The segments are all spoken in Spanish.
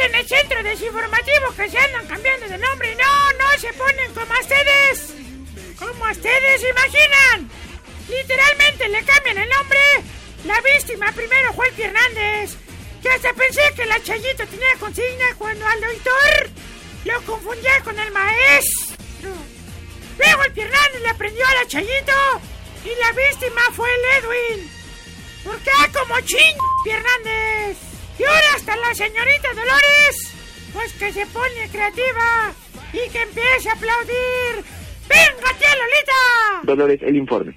en el centro desinformativo que se andan cambiando de nombre. No se ponen como ustedes. Como ustedes imaginan. Literalmente le cambian el nombre. La víctima primero fue el Fernández. Que hasta pensé que la Chayito tenía consigna cuando al doctor lo confundía con el maestro. Luego el Fernández le aprendió a la Chayito y la víctima fue el Edwin. Porque como Fernández. Y ahora hasta la señorita Dolores, pues que se pone creativa y que empiece a aplaudir. ¡Venga, tía Lolita! Dolores, el informe.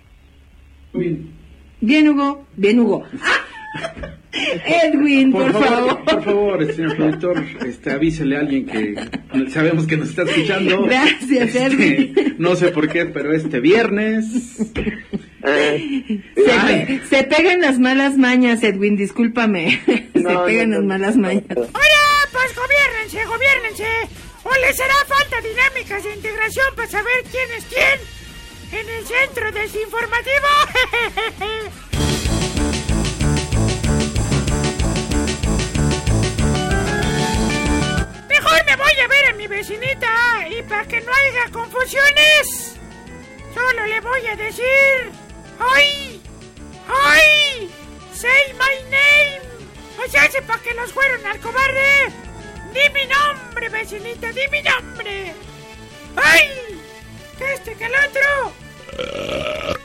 Bien, Hugo. Edwin, por favor. Por favor, señor productor, avísele a alguien que sabemos que nos está escuchando. Gracias, Edwin. No sé por qué, pero viernes... Se pegan las malas mañas, Edwin, discúlpame. Se pegan las malas mañas. Oye, pues gobiérnense. ¿O les hará falta dinámicas de integración para saber quién es quién en el centro desinformativo? Mejor me voy a ver a mi vecinita y para que no haya confusiones, solo le voy a decir... ¡Ay! ¡Say my name! O sea, para que los fueron al cobarde. ¡Di mi nombre, vecinita! ¡Di mi nombre! ¡Ay! Que el otro.